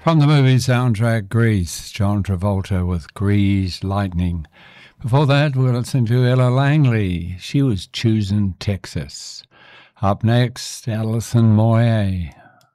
From the movie soundtrack Grease, John Travolta with Grease Lightning. Before that, we're listening to Ella Langley. She was choosing Texas. Up next, Alison Moyet.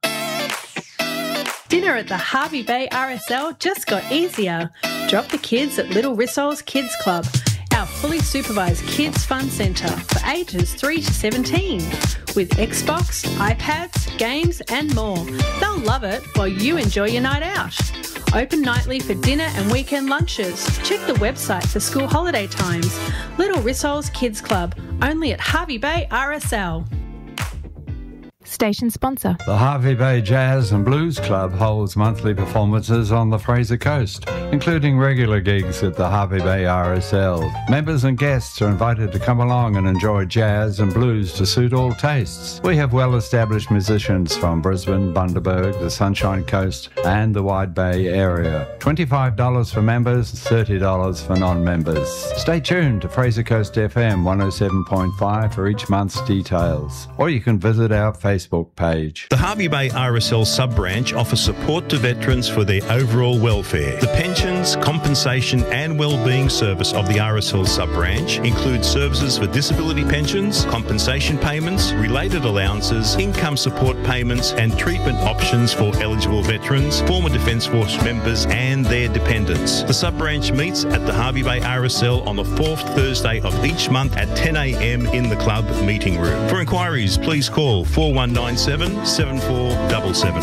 Dinner at the Hervey Bay RSL just got easier. Drop the kids at Little Rissol's Kids Club, our fully supervised kids fun centre for ages 3 to 17. With Xbox, iPads, games and more. They'll love it while you enjoy your night out. Open nightly for dinner and weekend lunches. Check the website for school holiday times. Little Rissol's Kids Club, only at Hervey Bay RSL. Station sponsor. The Hervey Bay Jazz and Blues Club holds monthly performances on the Fraser Coast, including regular gigs at the Hervey Bay RSL. Members and guests are invited to come along and enjoy jazz and blues to suit all tastes. We have well-established musicians from Brisbane, Bundaberg, the Sunshine Coast and the Wide Bay area. $25 for members, $30 for non-members. Stay tuned to Fraser Coast FM 107.5 for each month's details, or you can visit our Facebook page. The Hervey Bay RSL sub-branch offers support to veterans for their overall welfare. The pensions, compensation and wellbeing service of the RSL sub-branch includes services for disability pensions, compensation payments, related allowances, income support payments and treatment options for eligible veterans, former Defence Force members and their dependents. The sub-branch meets at the Hervey Bay RSL on the 4th Thursday of each month at 10 a.m. in the club meeting room. For inquiries, please call 4197 7477.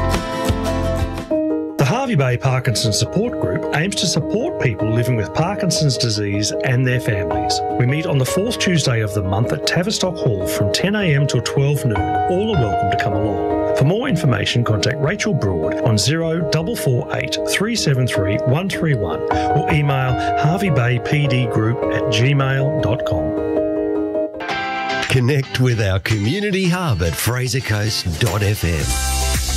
The Hervey Bay Parkinson's Support Group aims to support people living with Parkinson's disease and their families. We meet on the 4th Tuesday of the month at Tavistock Hall from 10 a.m. till 12 noon. All are welcome to come along. For more information, contact Rachel Broad on 0448 373 131 or email harveybaypdgroup@gmail.com. Connect with our community hub at frasercoast.fm.